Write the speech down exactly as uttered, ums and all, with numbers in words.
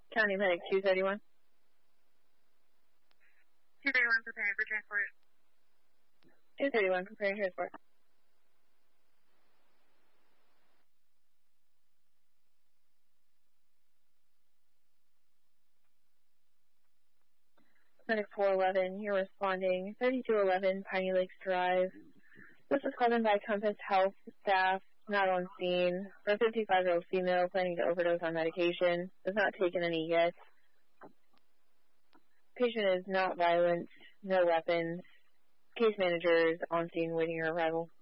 County Medic two thirty-one. two thirty-one, preparing for transport. two thirty-one, preparing transport. Medic four eleven, you're responding. thirty-two eleven, Piney Lakes Drive. This was called in by Compass Health staff, not on scene. For a fifty-five-year-old female planning to overdose on medication. Has not taken any yet. Patient is not violent, no weapons. Case manager is on scene waiting your arrival.